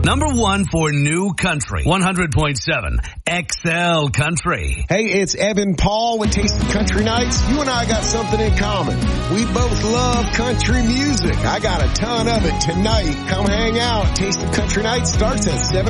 Number 1 for New Country, 100.7 XL Country. Hey, it's Evan Paul with Taste of Country Nights. You and I got something in common. We both love country music. I got a ton of it tonight. Come hang out. Taste of Country Nights starts at 7